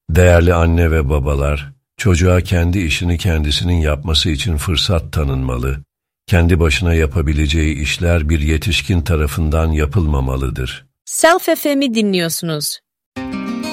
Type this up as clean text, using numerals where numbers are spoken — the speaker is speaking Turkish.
Değerli anne ve babalar, çocuğa kendi işini kendisinin yapması için fırsat tanınmalı. Kendi başına yapabileceği işler bir yetişkin tarafından yapılmamalıdır. Self FM'i dinliyorsunuz.